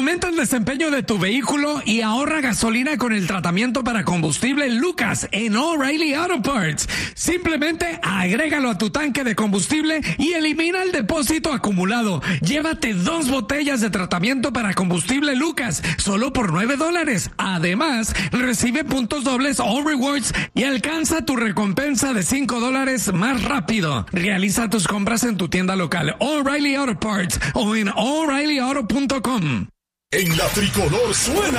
Aumenta el desempeño de tu vehículo y ahorra gasolina con el tratamiento para combustible Lucas en O'Reilly Auto Parts. Simplemente agrégalo a tu tanque de combustible y elimina el depósito acumulado. Llévate 2 botellas de tratamiento para combustible Lucas, solo por $9. Además, recibe puntos dobles All Rewards y alcanza tu recompensa de $5 más rápido. Realiza tus compras en tu tienda local O'Reilly Auto Parts o en O'ReillyAuto.com. En la tricolor suena